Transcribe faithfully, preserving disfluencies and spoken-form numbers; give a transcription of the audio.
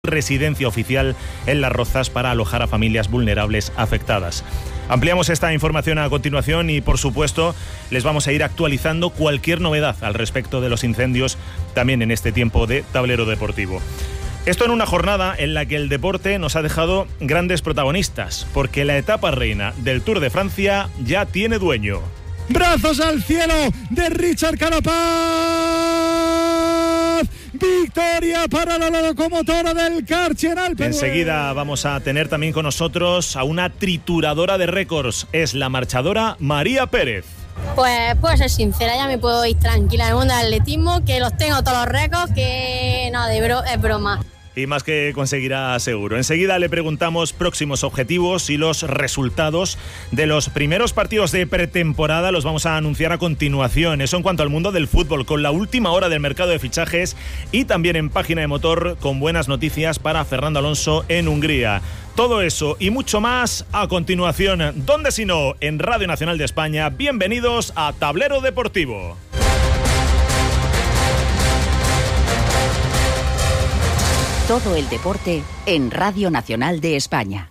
residencia oficial en Las Rozas para alojar a familias vulnerables afectadas. Ampliamos esta información a continuación y, por supuesto, les vamos a ir actualizando cualquier novedad al respecto de los incendios también en este tiempo de Tablero Deportivo. Esto en una jornada en la que el deporte nos ha dejado grandes protagonistas, porque la etapa reina del Tour de Francia ya tiene dueño. ¡Brazos al cielo de Richard Carapaz! ¡Victoria para la locomotora del Carchenal! Enseguida vamos a tener también con nosotros a una trituradora de récords. Es la marchadora María Pérez. Pues puedo ser sincera, ya me puedo ir tranquila en el mundo del atletismo, que los tengo todos los récords, que no, de bro, es broma. Y más que conseguirá seguro. Enseguida le preguntamos próximos objetivos y los resultados de los primeros partidos de pretemporada los vamos a anunciar a continuación. Eso en cuanto al mundo del fútbol, con la última hora del mercado de fichajes y también en Página de Motor con buenas noticias para Fernando Alonso en Hungría. Todo eso y mucho más a continuación. ¿Dónde si no? En Radio Nacional de España. Bienvenidos a Tablero Deportivo. Todo el deporte en Radio Nacional de España.